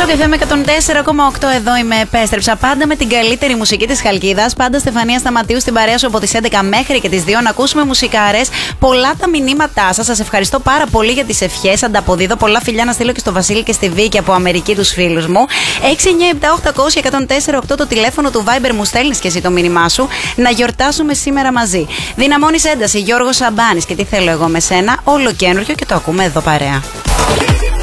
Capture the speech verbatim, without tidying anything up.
Rock εφ εμ εκατόν τέσσερα κόμμα οκτώ, εδώ είμαι, επέστρεψα πάντα με την καλύτερη μουσική της Χαλκίδας. Πάντα Στεφανία Σταματίου στην παρέα σου από τις έντεκα μέχρι και τις δύο να ακούσουμε μουσικάρες. Πολλά τα μηνύματά σας. Σας ευχαριστώ πάρα πολύ για τις ευχές. Ανταποδίδω πολλά φιλιά να στείλω και στο Βασίλη και στη Βίκη από Αμερική, τους φίλους μου. έξι εννιά επτά οκτακόσια εκατόν τέσσερα οκτώ το τηλέφωνο του Viber, μου στέλνεις και εσύ το μήνυμά σου. Να γιορτάσουμε σήμερα μαζί. Δυναμώνεις ένταση, Γιώργος Σαμπάνης, και τι θέλω εγώ με σένα. Όλο καινούριο και το ακούμε εδώ παρέα.